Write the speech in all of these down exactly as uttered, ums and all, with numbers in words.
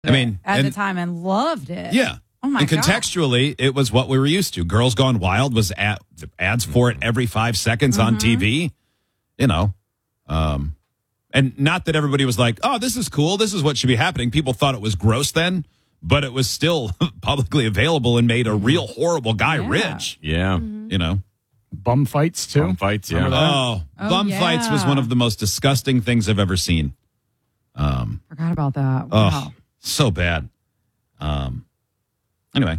I mean, at and, the time and loved it. Yeah. Oh my and God. contextually, it was what we were used to. Girls Gone Wild was ad, ads for it every five seconds Mm-hmm. on T V. You know, um, and not that everybody was like, "Oh, this is cool. This is what should be happening." People thought it was gross then, but it was still publicly available and made a real horrible guy Yeah. rich. Yeah. You know, Bum fights, too. Bum fights, yeah. Remember that? oh, Oh, bum yeah. fights was one of the most disgusting things I've ever seen. Forgot about that. Oh, Wow. so bad. Um. Anyway,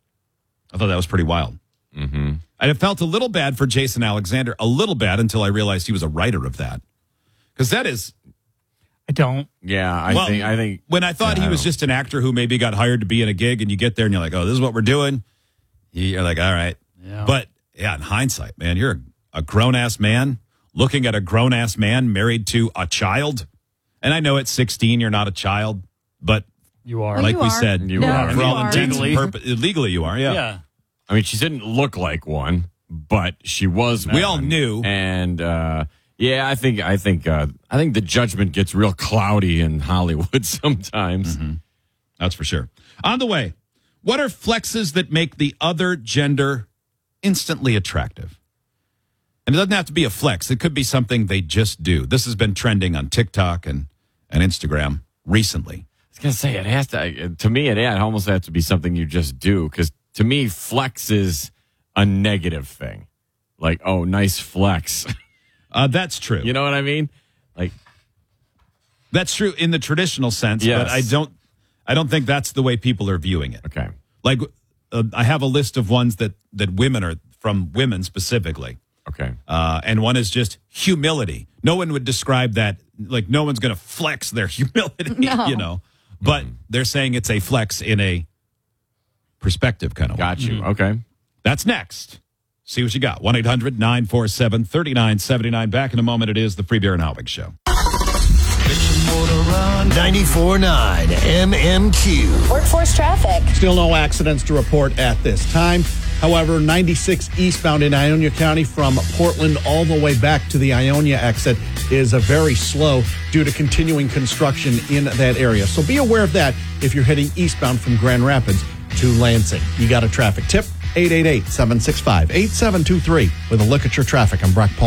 I thought that was pretty wild. Mm-hmm. I felt a little bad for Jason Alexander, a little bad until I realized he was a writer of that. Because that is, I don't. Yeah, I well, think I think when I thought yeah, he I was don't- just an actor who maybe got hired to be in a gig, and you get there and you're like, oh, this is what we're doing. You're like, all right. Yeah. But yeah, in hindsight, man, you're a, a grown ass man looking at a grown ass man married to a child. And I know at sixteen, you're not a child, but You are. Well, like you we are. said, You No, are. for you all are. intents and Legally. purposes, legally you are, yeah. yeah. I mean, she didn't look like one, but she was. We one. all knew. and uh, yeah, I think I think uh, I think the judgment gets real cloudy in Hollywood sometimes. Mm-hmm. That's for sure. On the way, what are flexes that make the other gender instantly attractive? And it doesn't have to be a flex. It could be something they just do. This has been trending on TikTok and, and Instagram recently. I was gonna say it has to. To me, it, it almost has to be something you just do because to me, flex is a negative thing. Like, oh, nice flex. Uh, that's true. You know what I mean? Like, That's true in the traditional sense, Yes. but I don't I don't think that's the way people are viewing it. okay, Like uh, I have a list of ones that that women are from women specifically. okay. Uh, and one is just humility. No one would describe that, like, no one's going to flex their humility, No. you know. But they're saying it's a flex in a perspective kind of way. Got you. Okay. That's next. See what you got. one eight hundred nine four seven three nine seven nine. Back in a moment. It is the Free Beer and Howard Show. ninety-four point nine M M Q. Workforce traffic. Still no accidents to report at this time. However, ninety-six eastbound in Ionia County from Portland all the way back to the Ionia exit is a very slow due to continuing construction in that area. So be aware of that if you're heading eastbound from Grand Rapids to Lansing. You got a traffic tip? eight eight eight, seven six five, eight seven two three with a look at your traffic. I'm Brock Paul.